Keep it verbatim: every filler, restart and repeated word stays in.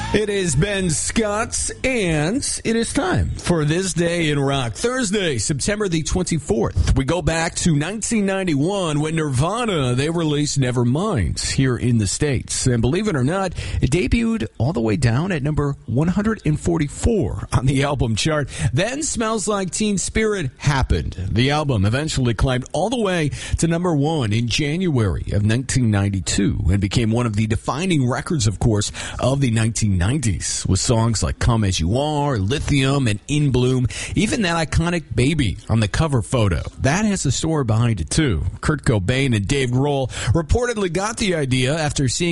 It is Ben Scott, and it is time for This Day in Rock. Thursday, September the twenty-fourth. We go back to nineteen ninety-one when Nirvana, they released Nevermind here in the States. And believe it or not, it debuted all the way down at number one hundred forty-four on the album chart. Then Smells Like Teen Spirit happened. The album eventually climbed all the way to number one in January of nineteen ninety-two and became one of the defining records, of course, of the nineteen nineties, with songs like Come As You Are, Lithium, and In Bloom. Even that iconic Baby on the cover photo. That has a story behind it, too. Kurt Cobain and Dave Grohl reportedly got the idea after seeing